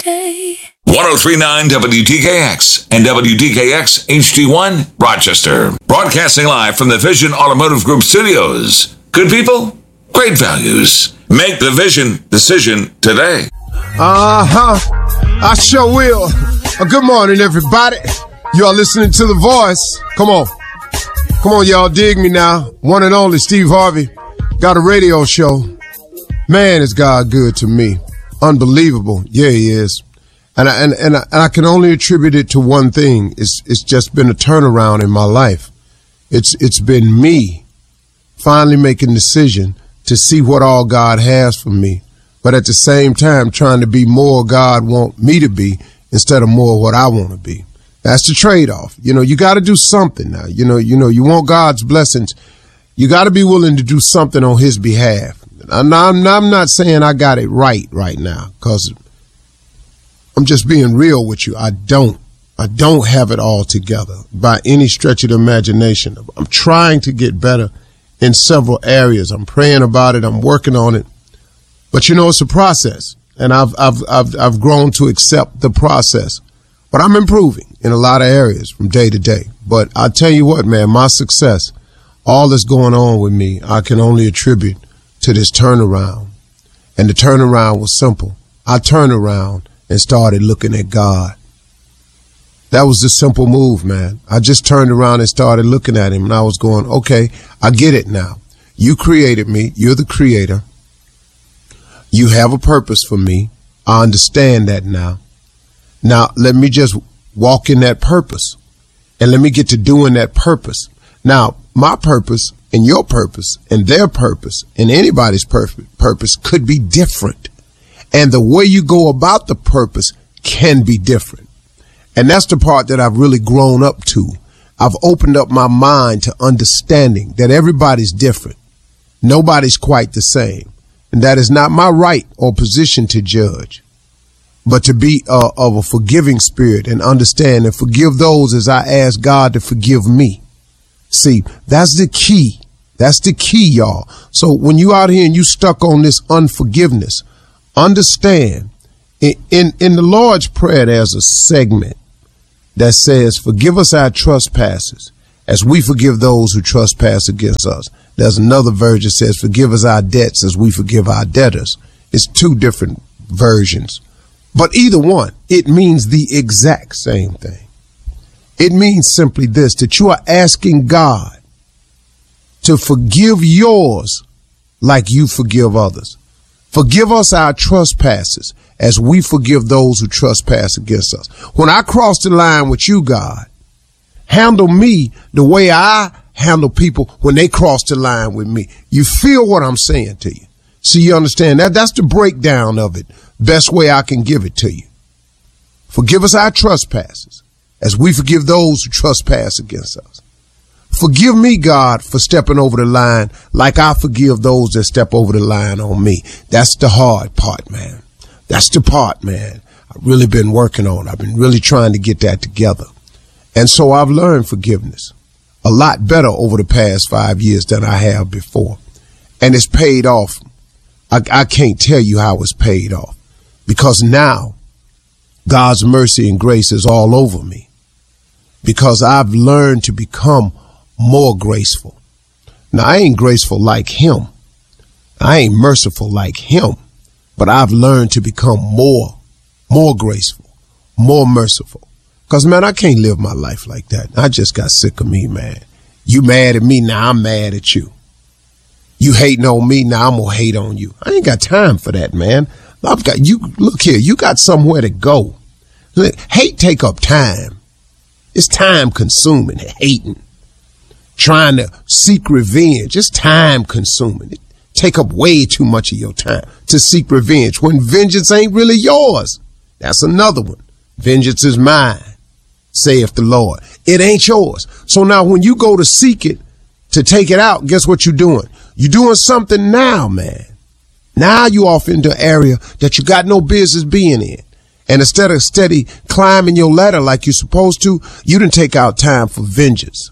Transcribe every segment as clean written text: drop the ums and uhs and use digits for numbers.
day. 103.9 WTKX and WTKX HD1 Rochester. Broadcasting live from the Vision Automotive Group studios. Good people, great values. Make the Vision decision today. I sure will. Good morning, everybody. You are listening to The Voice. Come on, y'all. Dig me now. One and only Steve Harvey. Got a radio show. Man, is God good to me. Unbelievable. Yeah, he is. And I can only attribute it to one thing. It's just been a turnaround in my life. It's been me finally making a decision to see what all God has for me, but at the same time trying to be more God want me to be instead of more what I want to be. That's the trade-off. You got to do something now. You want God's blessings. You got to be willing to do something on his behalf. I'm not saying I got it right now, because I'm just being real with you. I don't have it all together by any stretch of the imagination. I'm trying to get better in several areas. I'm praying about it. I'm working on it. But it's a process, and I've grown to accept the process. But I'm improving in a lot of areas from day to day. But I tell you what, man, my success, all that's going on with me, I can only attribute to this turnaround. And the turnaround was simple. I turned around and started looking at God. That was the simple move, man. I just turned around and started looking at him, and I was going, okay, I get it now. You created me. You're the creator. You have a purpose for me. I understand that now. Now, let me just walk in that purpose, and let me get to doing that purpose. Now, my purpose and your purpose and their purpose and anybody's purpose could be different. And the way you go about the purpose can be different. And that's the part that I've really grown up to. I've opened up my mind to understanding that everybody's different. Nobody's quite the same. And that is not my right or position to judge, but to be of a forgiving spirit and understand and forgive those as I ask God to forgive me. See, that's the key. That's the key, y'all. So when you out here and you stuck on this unforgiveness, understand in the Lord's Prayer, there's a segment that says, forgive us our trespasses as we forgive those who trespass against us. There's another version that says, forgive us our debts as we forgive our debtors. It's two different versions. But either one, it means the exact same thing. It means simply this, that you are asking God to forgive yours like you forgive others. Forgive us our trespasses as we forgive those who trespass against us. When I cross the line with you, God, handle me the way I handle people when they cross the line with me. You feel what I'm saying to you. So you understand that? That's the breakdown of it. Best way I can give it to you. Forgive us our trespasses as we forgive those who trespass against us. Forgive me, God, for stepping over the line like I forgive those that step over the line on me. That's the hard part, man. That's the part, man, I've really been working on. I've been really trying to get that together. And so I've learned forgiveness a lot better over the past 5 years than I have before. And it's paid off. I can't tell you how it's paid off, because now God's mercy and grace is all over me, because I've learned to become more graceful. Now, I ain't graceful like him. I ain't merciful like him, but I've learned to become more graceful, more merciful. Because, man, I can't live my life like that. I just got sick of me, man. You mad at me, now I'm mad at you. You hating on me, now I'm gonna hate on you. I ain't got time for that, man. I've got you. Look here, you got somewhere to go. Look, hate take up time. It's time consuming. Hating, trying to seek revenge, it's time consuming. It take up way too much of your time to seek revenge when vengeance ain't really yours. That's another one. Vengeance is mine, saith the Lord. It ain't yours. So now when you go to seek it, to take it out, guess what you're doing? You're doing something now, man. Now you off into an area that you got no business being in. And instead of steady climbing your ladder like you're supposed to, you didn't take out time for vengeance.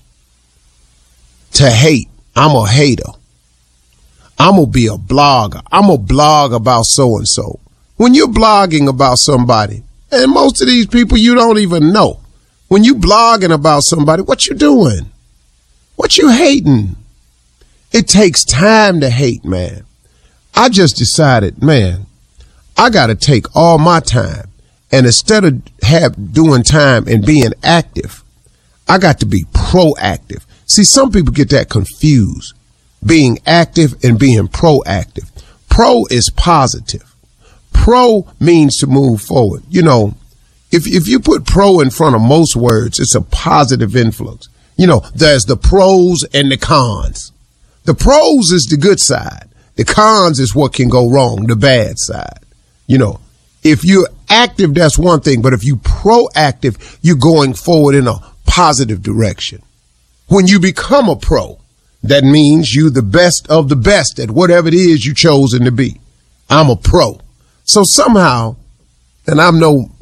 To hate. I'm a hater. I'm going to be a blogger. I'm going to blog about so-and-so. When you're blogging about somebody, and most of these people you don't even know, when you blogging about somebody, what you doing? What you hating? It takes time to hate, man. I just decided, man, I got to take all my time, and instead of doing time and being active, I got to be proactive. See, some people get that confused, being active and being proactive. Pro is positive. Pro means to move forward. You know, if you put pro in front of most words, it's a positive influence. You know, there's the pros and the cons. The pros is the good side. The cons is what can go wrong, the bad side. You know, if you're active, that's one thing. But if you're proactive, you're going forward in a positive direction. When you become a pro, that means you the best of the best at whatever it is you chosen to be. I'm a pro. So somehow, and I'm no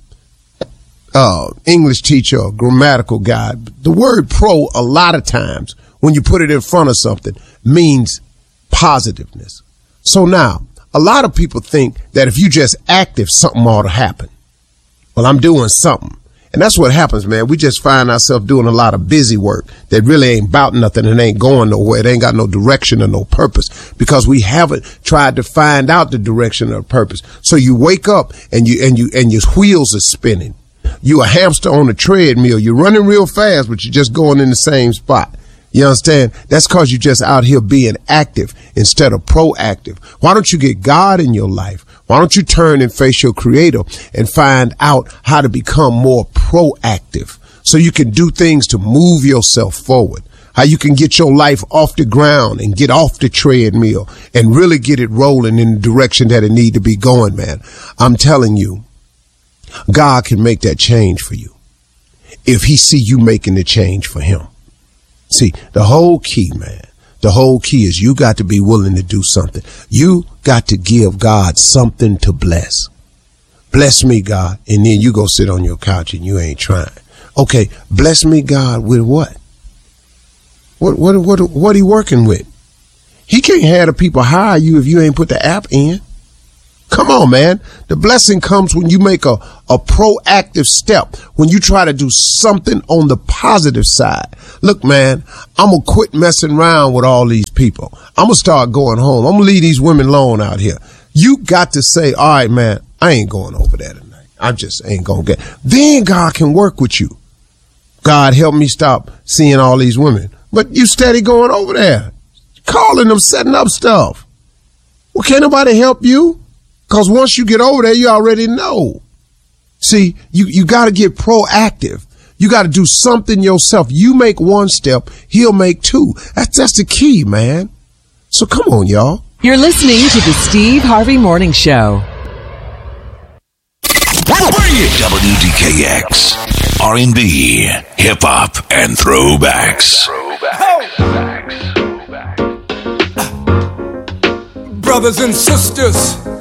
English teacher or grammatical guy, the word pro a lot of times when you put it in front of something means positiveness. So now, a lot of people think that if you just active, something ought to happen. Well, I'm doing something. And that's what happens, man. We just find ourselves doing a lot of busy work that really ain't about nothing and ain't going nowhere. It ain't got no direction or no purpose because we haven't tried to find out the direction or purpose. So you wake up and your wheels are spinning. You a hamster on a treadmill. You're running real fast, but you're just going in the same spot. You understand? That's because you're just out here being active instead of proactive. Why don't you get God in your life? Why don't you turn and face your creator and find out how to become more proactive so you can do things to move yourself forward? How you can get your life off the ground and get off the treadmill and really get it rolling in the direction that it need to be going, man. I'm telling you, God can make that change for you if he see you making the change for him. See, the whole key, man, the whole key is you got to be willing to do something. You got to give God something to bless. Bless me, God. And then you go sit on your couch and you ain't trying. Okay, bless me, God, with what? What he working with? He can't have the people hire you if you ain't put the app in. Come on, man. The blessing comes when you make a proactive step, when you try to do something on the positive side. Look, man, I'm going to quit messing around with all these people. I'm going to start going home. I'm going to leave these women alone out here. You got to say, all right, man, I ain't going over there tonight. I just ain't going to get. Then God can work with you. God, help me stop seeing all these women. But you steady going over there, calling them, setting up stuff. Well, can't nobody help you? Because once you get over there, you already know. See, you got to get proactive. You got to do something yourself. You make one step, he'll make two. That's the key, man. So come on, y'all. You're listening to the Steve Harvey Morning Show. WDKX, R&B, hip-hop, and throwbacks. Brothers and sisters,